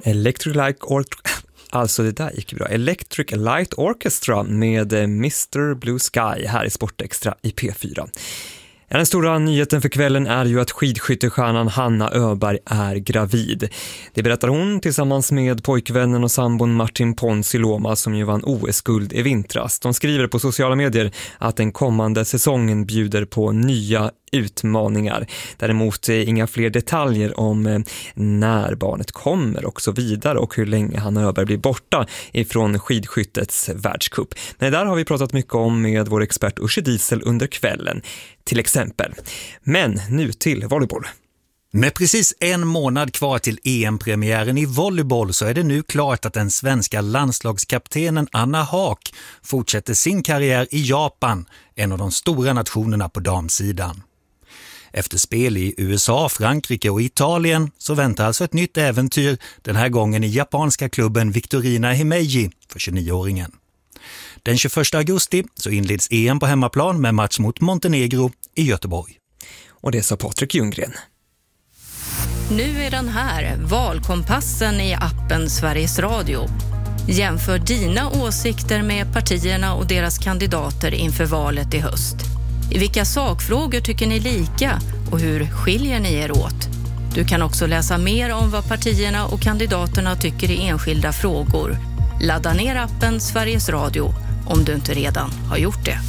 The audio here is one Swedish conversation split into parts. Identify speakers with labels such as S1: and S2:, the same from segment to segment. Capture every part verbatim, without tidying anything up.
S1: Electric Light Orchestra, alltså det där gick bra. Electric Light Orchestra med mister Blue Sky här i Sportextra i P fyra. Ja, den stora nyheten för kvällen är ju att skidskyttestjärnan Hanna Öberg är gravid. Det berättar hon tillsammans med pojkvännen och sambon Martin Ponsiloma som ju vann O S-guld i vintras. De skriver på sociala medier att den kommande säsongen bjuder på nya utmaningar. Däremot inga fler detaljer om när barnet kommer och så vidare och hur länge Hanna Öberg blir borta ifrån skidskyttets världscup. Men det där har vi pratat mycket om med vår expert Usche Diesel under kvällen till exempel. Men nu till volleyboll.
S2: Med precis en månad kvar till E M-premiären i volleyboll så är det nu klart att den svenska landslagskaptenen Anna Haak fortsätter sin karriär i Japan, en av de stora nationerna på damsidan. Efter spel i U S A, Frankrike och Italien så väntar alltså ett nytt äventyr, den här gången i japanska klubben Victorina Himeji för tjugonioåringen. Den tjugoförsta augusti så inleds E M på hemmaplan med match mot Montenegro i Göteborg.
S1: Och det sa Patrik Ljunggren.
S3: Nu är den här, valkompassen i appen Sveriges Radio. Jämför dina åsikter med partierna och deras kandidater inför valet i höst. I vilka sakfrågor tycker ni lika och hur skiljer ni er åt? Du kan också läsa mer om vad partierna och kandidaterna tycker i enskilda frågor. Ladda ner appen Sveriges Radio om du inte redan har gjort det.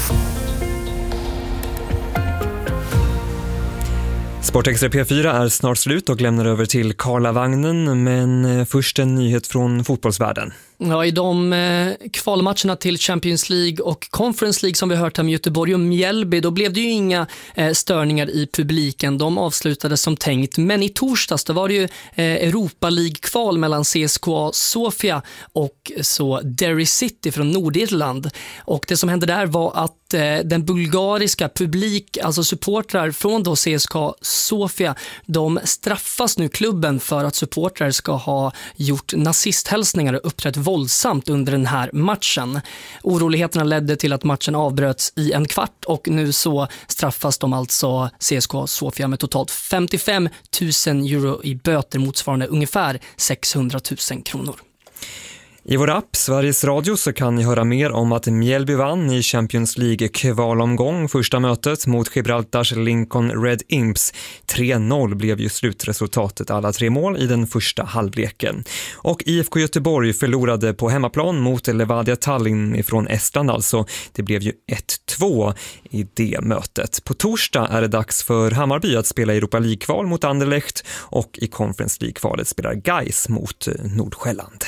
S1: Sportextra P fyra är snart slut och lämnar över till Karlavagnen, men först en nyhet från fotbollsvärlden.
S4: Ja, i de eh, kvalmatcherna till Champions League och Conference League som vi hört om Göteborg och Mjällby, då blev det ju inga eh, störningar i publiken. De avslutades som tänkt. Men i torsdags då var det ju eh, Europa League-kval mellan C S K A Sofia och så Derry City från Nordirland. Och det som hände där var att eh, den bulgariska publik, alltså supportrar från då C S K A Sofia, de straffas nu klubben för att supportrar ska ha gjort nazisthälsningar och uppträtt våldsamt under den här matchen. Oroligheterna ledde till att matchen avbröts i en kvart och nu så straffas de alltså C S K A Sofia med totalt femtiofem tusen euro i böter, motsvarande ungefär sexhundratusen kronor.
S1: I vår app Sveriges Radio så kan ni höra mer om att Mjällby vann i Champions League kvalomgång första mötet mot Gibraltars Lincoln Red Imps. tre noll blev ju slutresultatet, alla tre mål i den första halvleken. Och I F K Göteborg förlorade på hemmaplan mot Levadia Tallinn ifrån Estland alltså. Det blev ju ett två i det mötet. På torsdag är det dags för Hammarby att spela Europa League-kval mot Anderlecht och i Conference League-kvalet spelar Gais mot Nordsjälland.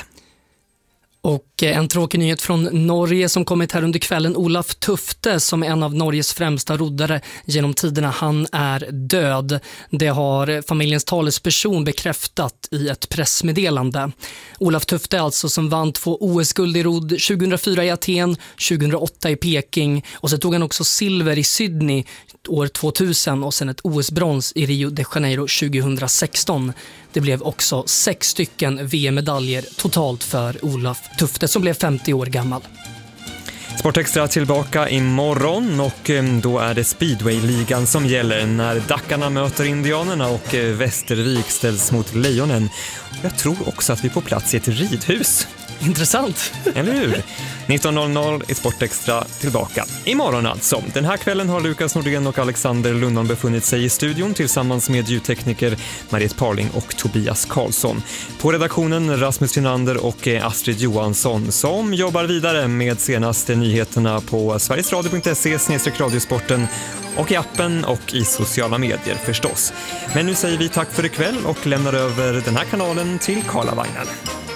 S4: Och en tråkig nyhet från Norge som kommit här under kvällen. Olaf Tufte, som är en av Norges främsta roddare genom tiderna, han är död. Det har familjens talesperson bekräftat i ett pressmeddelande. Olaf Tufte alltså, som vann två O S-guld i rodd tjugohundrafyra i Aten, tjugohundraåtta i Peking och så tog han också silver i Sydney år tvåtusen och sen ett O S-brons i Rio de Janeiro tjugohundrasexton. Det blev också sex stycken V M-medaljer totalt för Olaf Tufte som blev femtio år gammal.
S1: Sportextra tillbaka imorgon och då är det Speedway-ligan som gäller när Dackarna möter Indianerna och Västervik ställs mot Lejonen. Jag tror också att vi är på plats i ett ridhus.
S4: Intressant.
S1: Eller hur? nitton noll noll i Sportextra tillbaka imorgon alltså. Den här kvällen har Lukas Nordén och Alexander Lundholm befunnit sig i studion tillsammans med ljudtekniker Mariette Parling och Tobias Karlsson. På redaktionen Rasmus Finander och Astrid Johansson som jobbar vidare med senaste nyheterna på sverigesradio punkt se snedstreck radiosporten och i appen och i sociala medier förstås. Men nu säger vi tack för ikväll och lämnar över den här kanalen till Karlavagnen.